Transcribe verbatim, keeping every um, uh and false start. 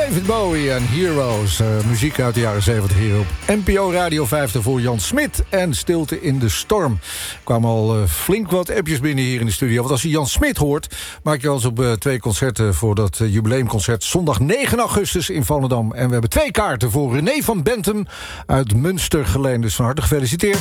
David Bowie en Heroes. Uh, muziek uit de jaren zeventig hier op N P O Radio vijftig voor Jan Smit en Stilte in de Storm. Er kwamen al uh, flink wat appjes binnen hier in de studio. Want als je Jan Smit hoort, maak je kans op uh, twee concerten voor dat uh, jubileumconcert. Zondag negen augustus in Volendam. En we hebben twee kaarten voor René van Bentum uit Münster geleend. Dus van harte gefeliciteerd.